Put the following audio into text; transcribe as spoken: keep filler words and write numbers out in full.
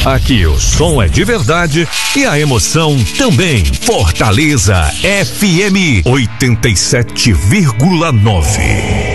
Aqui o som é de verdade e a emoção também. Fortaleza F M oitenta e sete vírgula nove.